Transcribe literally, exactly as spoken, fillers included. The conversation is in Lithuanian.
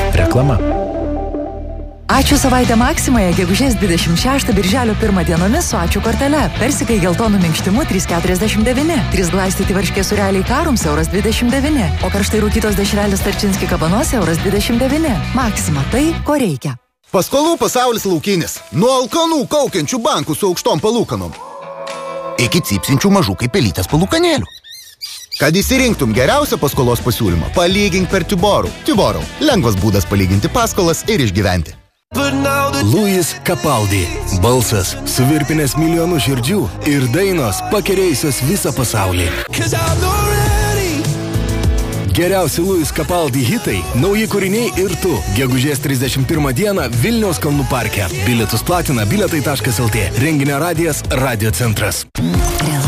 Reklama. Ačiū savaitę Maksimoje, gegužės dvidešimt šeštą birželio pirmą dienomis su ačiū kortele. Persikai geltonų minkštimu trys keturiasdešimt devyni. trys glaistyti varškės sūreliai Karums euras dvidešimt devyni. O karštai rūkytos dešrelės Tarčinski kabanos euras dvidešimt devyni. Maksima tai, ko reikia. Paskolų pasaulis laukinis. Nuo alkanų kaukiančių bankų su aukštom palūkanom iki cypsinčių mažų kaip pelytės palūkanėlių. Kad įsirinktum geriausią paskolos pasiūlymą, palygink per Tiborų. Tiborų. Lengvas būdas palyginti paskolas ir išgyventi. Louis Capaldi. Balsas, suvirpinęs milijonų širdžių ir dainos, pakerėjusios visą pasaulį. Geriausi Louis Capaldi hitai, nauji kūriniai ir tu. Gegužės trisdešimt pirmą dieną Vilniaus Kalnų parke. Bilietus platina bilietai taškas lt. Renginio radijas Radio centras.